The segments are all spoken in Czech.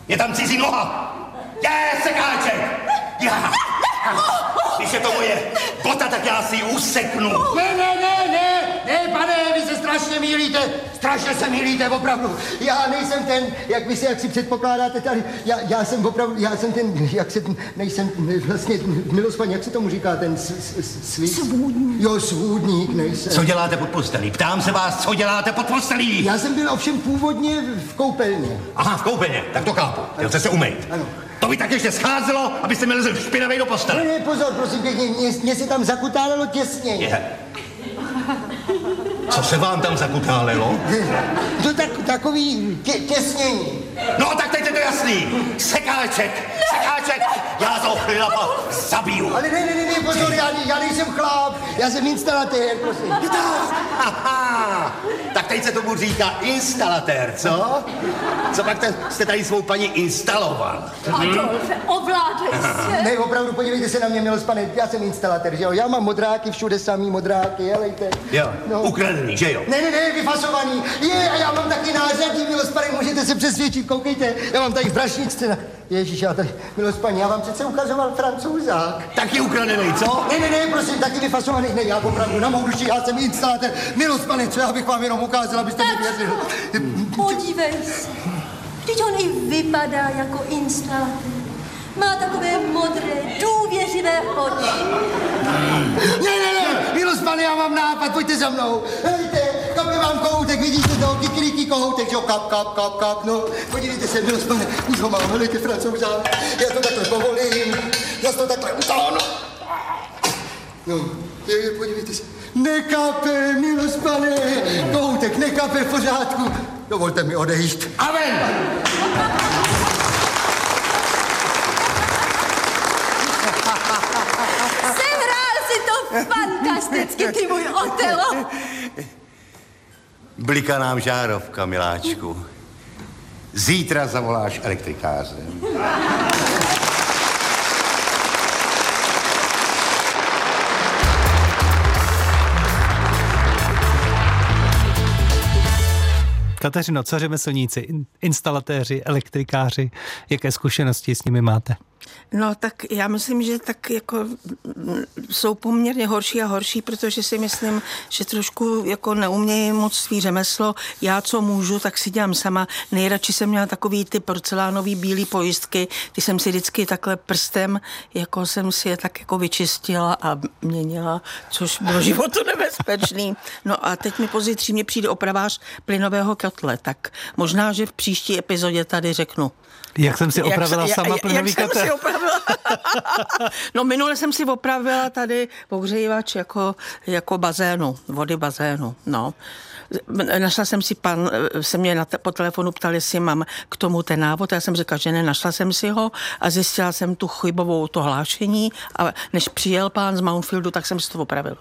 Je tam cizí noha. Je, sekáček. Já. Když je to moje kota, tak já si ji useknu. Ne, pane, vy se strašně mýlíte, opravdu. Já nejsem ten, jak si předpokládáte tady, já jsem opravdu, já jsem ten, nejsem vlastně, milospaň, jak se tomu říká, ten Svůdník. Jo, svůdník nejsem. Co děláte pod postelí? Ptám se vás, co děláte pod postelí? Já jsem byl ovšem původně v koupelně. Aha, v koupelně, tak to chápu. Chtěl jste se umýt. Ano. To by tak ještě scházelo, abyste mi lezl špinavej do postele. Ne, pozor, prosím pěkně, mě se tam zakutálelo těsně. Je. Co se vám tam zakutálelo? To takový těsnění. No, tak teď je to jasný. Sekáček, já toho chlapa zabiju. Ale ne, pozor, já nejsem chlap, já jsem instalatér, prosím. Aha, tak teď se tomu říká instalatér, co? Co pak jste tady svou paní instaloval? Adolfe, ovládej se. Ne, opravdu, podívejte se na mě, milospane, já jsem instalatér, že jo? Já mám modráky, všude samý modráky, helejte. Jo, no. ukradený, že jo? Ne, vyfasovaný. A já mám taky nářadí, milospane, můžete se přesvědčit, koukejte, já mám tady v brašničce. Ježíš, já tady, milospaní, já vám přece ukazoval Francouzák. Taky ukradený, co? Ne, prosím, taky vyfasovaný. Ne, já opravdu na mou duši, já jsem instalatér. Milospane, co já bych vám jenom ukázal, abyste mi věřil. Podívej se. Vždyť on i vypadá jako instalatér. Má takové modré, důvěřivé oči. Ne, milospane, já mám nápad, pojďte za mnou. Hejte, kape vám kohoutek, vidíte to, kikiriki kohoutek, jo, kap, no. Podívejte se, milospane, už ho mám, helejte, Francouzák. Já to takhle povolím, já to takhle utáhnu. No, podívejte se. Nekape, milospane, kohoutek, nekape, v pořádku. Dovolte mi odejít. Amen! Sehrál si to fantasticky, ty můj Otelo. Bliká nám žárovka, miláčku. Zítra zavoláš elektrikáře. Kateřino, co řemeslníci, instalatéři, elektrikáři, jaké zkušenosti s nimi máte? No tak já myslím, že tak jako jsou poměrně horší a horší, protože si myslím, že trošku jako neumějí moc svý řemeslo. Já co můžu, tak si dělám sama. Nejradši jsem měla takový ty porcelánový bílý pojistky, ty jsem si vždycky takhle prstem, jako jsem si je tak jako vyčistila a měnila, což bylo životu nebezpečný. No a teď mi pozítří mě přijde opravář plynového kotle, tak možná, že v příští epizodě tady řeknu. Jak jsem si opravila sama plynový kotel? No minule jsem si opravila tady pohřívač jako bazénu, vody bazénu, no. Našla jsem si, pan se mě po telefonu ptal, jestli mám k tomu ten návod, já jsem řekla, že ne, našla jsem si ho a zjistila jsem tu chybovou to hlášení a než přijel pán z Mountfieldu, tak jsem si to opravil.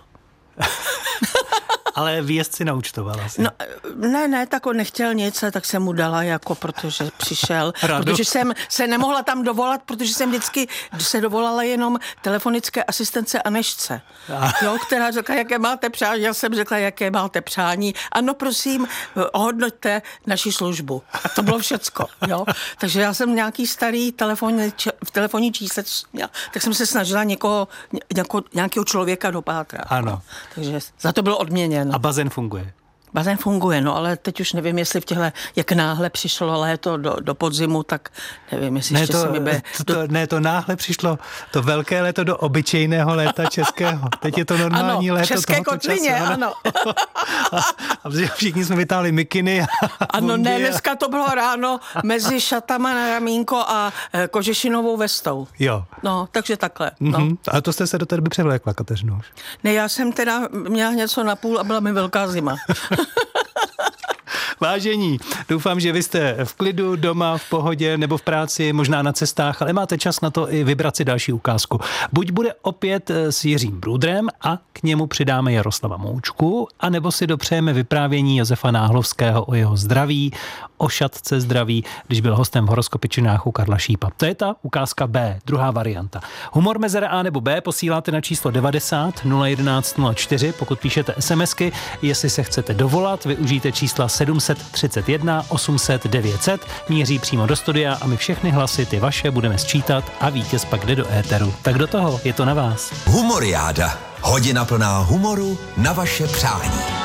Ale výjezd si naúčtovala si. No, ne, tak on nechtěl nic, tak jsem mu dala, jako protože přišel. Protože jsem se nemohla tam dovolat, protože jsem vždycky se dovolala jenom telefonické asistence Anešce. Jo, která řekla, jaké máte přání. Já jsem řekla, jaké máte přání. Ano, prosím, ohodnoťte naši službu. A to bylo všecko. Jo. Takže já jsem nějaký starý telefonní čísle, tak jsem se snažila nějakého člověka dopátrat. Ano. No. Takže za to bylo odměněn. A bazén funguje? Bazén funguje, no ale teď už nevím, jestli v těchto, jak náhle přišlo léto do podzimu, tak nevím, jestli ještě se mi bude... Ne, to náhle přišlo, to velké léto do obyčejného léta českého. Teď je to normální léto české kotlině, času, ano. A všichni jsme vytáhli mikiny. Ano, ne, dneska to bylo ráno mezi šatama na ramínko a kožešinovou vestou. Jo. No, takže takhle. No. A to jste se do té doby převlékla, Kateřino? Ne, já jsem teda měla něco na půl a byla mi velká zima. Vážení, doufám, že vy jste v klidu, doma, v pohodě nebo v práci, možná na cestách, ale máte čas na to i vybrat si další ukázku. Buď bude opět s Jiřím Brudrem a k němu přidáme Jaroslava Moučku, anebo si dopřejeme vyprávění Josefa Náhlovského o jeho zdraví, o šatce zdraví, když byl hostem v Horoskopičinách u Karla Šípa. To je ta ukázka B, druhá varianta. Humor mezera A nebo B posíláte na číslo 90 011 04, pokud píšete SMSky. Jestli se chcete dovolat, využijte čísla 731 800 900, míří přímo do studia a my všechny hlasy, ty vaše, budeme sčítat a vítěz pak jde do éteru. Tak do toho, je to na vás. Humoriáda. Hodina plná humoru na vaše přání.